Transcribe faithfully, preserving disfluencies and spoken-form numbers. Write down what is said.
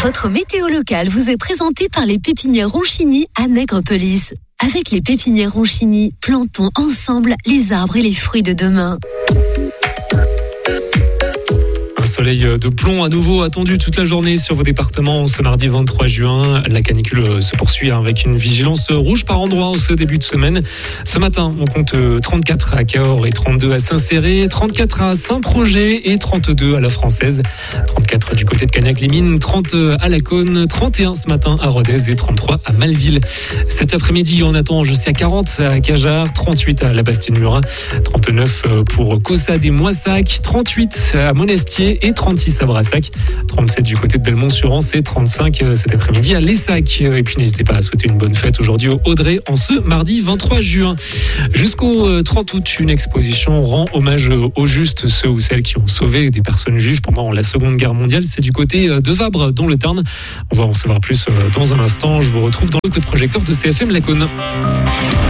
Votre météo locale vous est présentée par les pépinières Ronchini à Nègrepelisse. Avec les pépinières Ronchini, plantons ensemble les arbres et les fruits de demain. Un soleil de plomb à nouveau attendu toute la journée sur vos départements ce mardi vingt-trois juin. La canicule se poursuit avec une vigilance rouge par endroits en ce début de semaine. Ce matin, on compte trente-quatre à Cahors et trente-deux à Saint-Céré, trente-quatre à Saint-Projet et trente-deux à la Française. trente-quatre du côté de Cagnac-les-Mines, trente à La Cône, trente et un ce matin à Rodez et trente-trois à Malville. Cet après-midi, on attend jusqu'à quarante à Cajar, trente-huit à la Bastide-Murat, trente-neuf pour Caussade et Moissac, trente-huit à Monestier et trente-six à Brassac, trente-sept du côté de Belmont-sur-Anse et trente-cinq cet après-midi à Lessac. Et puis n'hésitez pas à souhaiter une bonne fête aujourd'hui au Audrey en ce mardi vingt-trois juin. Jusqu'au trente août, une exposition rend hommage aux justes, ceux ou celles qui ont sauvé des personnes juives pendant la Seconde Guerre mondiale. C'est du côté de Vabre, dans le Tarn. On va en savoir plus dans un instant. Je vous retrouve dans le coup de projecteur de C F M La Cône.